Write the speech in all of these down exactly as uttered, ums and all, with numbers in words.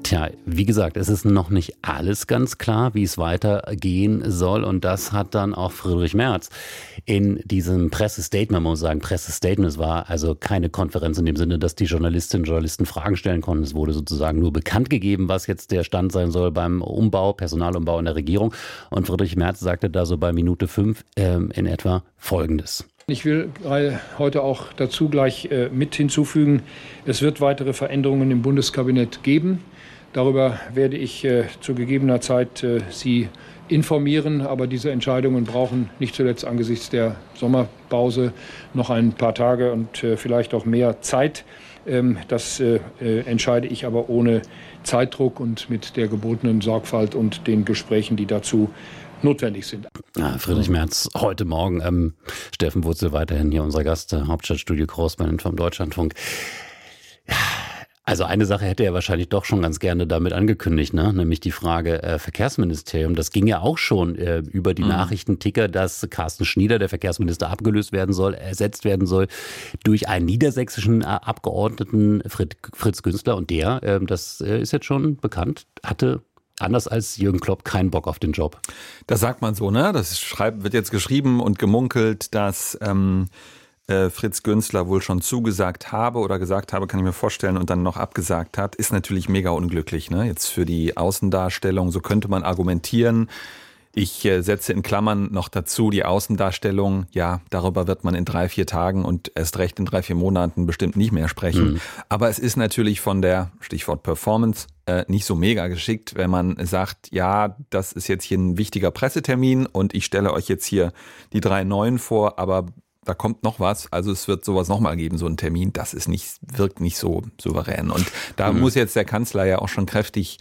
Tja, wie gesagt, es ist noch nicht alles ganz klar, wie es weitergehen soll. Und das hat dann auch Friedrich Merz in diesem Pressestatement, man muss sagen, Pressestatement, es war also keine Konferenz in dem Sinne, dass die Journalistinnen und Journalisten Fragen stellen konnten. Es wurde sozusagen nur bekannt gegeben, was jetzt der Stand sein soll beim Umbau, Personalumbau in der Regierung. Und Friedrich Merz sagte da so bei Minute fünf ähm, in etwa Folgendes. Ich will heute auch dazu gleich äh, mit hinzufügen, es wird weitere Veränderungen im Bundeskabinett geben. Darüber werde ich äh, zu gegebener Zeit äh, Sie informieren. Aber diese Entscheidungen brauchen nicht zuletzt angesichts der Sommerpause noch ein paar Tage und äh, vielleicht auch mehr Zeit. Ähm, das äh, äh, entscheide ich aber ohne Zeitdruck und mit der gebotenen Sorgfalt und den Gesprächen, die dazu notwendig sind. Ja, Friedrich Merz heute Morgen. Ähm, Steffen Wurzel weiterhin hier unser Gast, äh, Hauptstadtstudio Korrespondent vom Deutschlandfunk. Ja. Also eine Sache hätte er wahrscheinlich doch schon ganz gerne damit angekündigt, ne? Nämlich die Frage äh, Verkehrsministerium. Das ging ja auch schon äh, über die mhm. Nachrichtenticker, dass Carsten Schnieder, der Verkehrsminister, abgelöst werden soll, ersetzt werden soll durch einen niedersächsischen äh, Abgeordneten, Fritz, Fritz Günzler. Und der, äh, das äh, ist jetzt schon bekannt, hatte anders als Jürgen Klopp keinen Bock auf den Job. Das sagt man so, ne? Das schreibt, wird jetzt geschrieben und gemunkelt, dass ähm Fritz Günzler wohl schon zugesagt habe oder gesagt habe, kann ich mir vorstellen, und dann noch abgesagt hat, ist natürlich mega unglücklich, ne? Jetzt für die Außendarstellung, so könnte man argumentieren. Ich äh, setze in Klammern noch dazu die Außendarstellung, ja, darüber wird man in drei, vier Tagen und erst recht in drei, vier Monaten bestimmt nicht mehr sprechen. Mhm. Aber es ist natürlich von der, Stichwort Performance, äh, nicht so mega geschickt, wenn man sagt, ja, das ist jetzt hier ein wichtiger Pressetermin und ich stelle euch jetzt hier die drei Neuen vor, aber da kommt noch was, also es wird sowas nochmal geben, so ein Termin, das ist nicht, wirkt nicht so souverän. Und da mhm. muss jetzt der Kanzler ja auch schon kräftig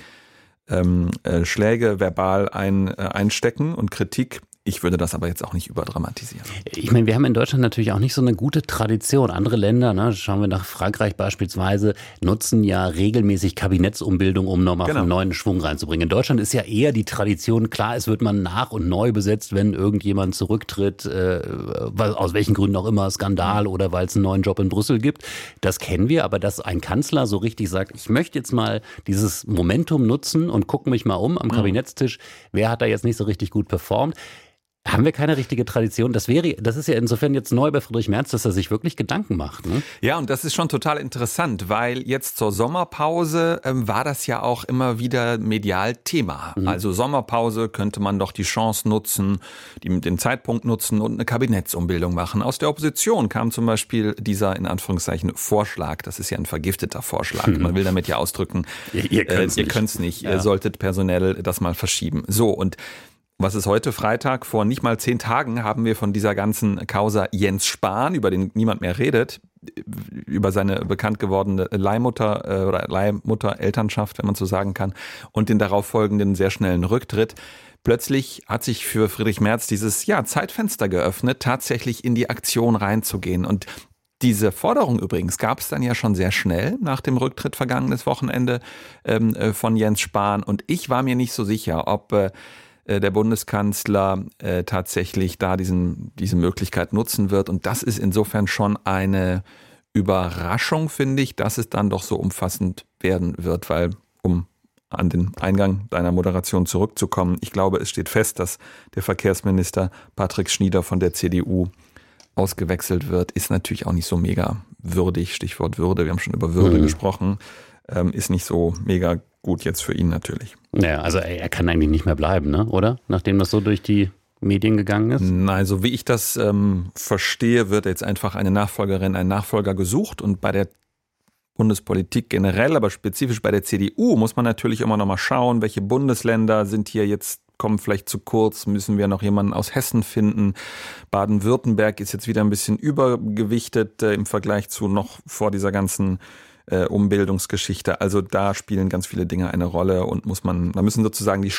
ähm, äh, Schläge verbal ein, äh, einstecken und Kritik. Ich würde das aber jetzt auch nicht überdramatisieren. Ich meine, wir haben in Deutschland natürlich auch nicht so eine gute Tradition. Andere Länder, ne, schauen wir nach Frankreich beispielsweise, nutzen ja regelmäßig Kabinettsumbildung, um nochmal genau. einen neuen Schwung reinzubringen. In Deutschland ist ja eher die Tradition, klar, es wird man nach und neu besetzt, wenn irgendjemand zurücktritt, äh, aus welchen Gründen auch immer, Skandal oder weil es einen neuen Job in Brüssel gibt. Das kennen wir, aber dass ein Kanzler so richtig sagt, ich möchte jetzt mal dieses Momentum nutzen und gucke mich mal um am Kabinettstisch, wer hat da jetzt nicht so richtig gut performt. Haben wir keine richtige Tradition? Das wäre, das ist ja insofern jetzt neu bei Friedrich Merz, dass er sich wirklich Gedanken macht. Ne? Ja, und das ist schon total interessant, weil jetzt zur Sommerpause ähm, war das ja auch immer wieder medial Thema. Mhm. Also Sommerpause könnte man doch die Chance nutzen, die, den Zeitpunkt nutzen und eine Kabinettsumbildung machen. Aus der Opposition kam zum Beispiel dieser, in Anführungszeichen, Vorschlag. Das ist ja ein vergifteter Vorschlag. Mhm. Man will damit ja ausdrücken, ihr, ihr könnt es äh, nicht. nicht. Ja. Ihr solltet personell das mal verschieben. So, und was ist heute? Freitag? Vor nicht mal zehn Tagen haben wir von dieser ganzen Causa Jens Spahn, über den niemand mehr redet, über seine bekannt gewordene Leihmutter äh, oder Leihmutter-Elternschaft, wenn man so sagen kann, und den darauf folgenden sehr schnellen Rücktritt. Plötzlich hat sich für Friedrich Merz dieses ja, Zeitfenster geöffnet, tatsächlich in die Aktion reinzugehen. Und diese Forderung übrigens gab es dann ja schon sehr schnell nach dem Rücktritt vergangenes Wochenende ähm, von Jens Spahn. Und ich war mir nicht so sicher, ob äh, der Bundeskanzler äh, tatsächlich da diesen, diese Möglichkeit nutzen wird. Und das ist insofern schon eine Überraschung, finde ich, dass es dann doch so umfassend werden wird, weil, um an den Eingang deiner Moderation zurückzukommen, ich glaube, es steht fest, dass der Verkehrsminister Patrick Schnieder von der C D U ausgewechselt wird. Ist natürlich auch nicht so mega würdig, Stichwort Würde, wir haben schon über Würde mhm. gesprochen, ähm, ist nicht so mega gut jetzt für ihn natürlich. Naja, also er kann eigentlich nicht mehr bleiben, ne? Oder? Nachdem das so durch die Medien gegangen ist? Nein, so wie ich das ähm, verstehe, wird jetzt einfach eine Nachfolgerin, ein Nachfolger gesucht. Und bei der Bundespolitik generell, aber spezifisch bei der C D U muss man natürlich immer noch mal schauen, welche Bundesländer sind hier jetzt, kommen vielleicht zu kurz, müssen wir noch jemanden aus Hessen finden. Baden-Württemberg ist jetzt wieder ein bisschen übergewichtet äh, im Vergleich zu noch vor dieser ganzen Umbildungsgeschichte. Also da spielen ganz viele Dinge eine Rolle und muss man, da müssen sozusagen die